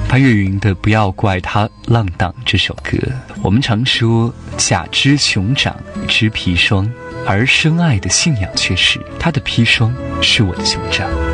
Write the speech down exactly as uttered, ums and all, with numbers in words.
潘越云的《不要怪他浪荡》这首歌，我们常说甲之熊掌，乙之砒霜，而深爱的信仰却是他的砒霜是我的熊掌。